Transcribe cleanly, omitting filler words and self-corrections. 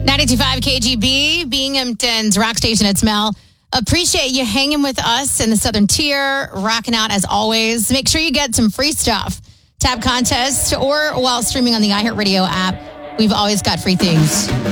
92.5 KGB, Binghamton's rock station. It's Mel. Appreciate you hanging with us in the Southern Tier, rocking out as always. Make sure you get some free stuff. Tab contest or while streaming on the iHeartRadio app. We've always got free things.